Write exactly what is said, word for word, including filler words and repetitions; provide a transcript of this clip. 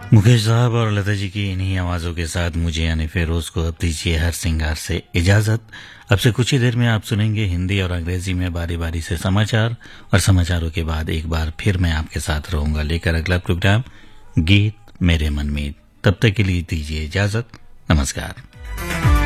मुकेश साहब और लता जी की इन्हीं आवाज़ों के साथ मुझे यानी फेरोज को अब दीजिए हर सिंगार से इजाज़त। अब से कुछ ही देर में आप सुनेंगे हिंदी और अंग्रेजी में बारी बारी से समाचार, और समाचारों के बाद एक बार फिर मैं आपके साथ रहूंगा लेकर अगला प्रोग्राम गीत मेरे मन में। तब तक के लिए दीजिए इजाज़त। नमस्कार।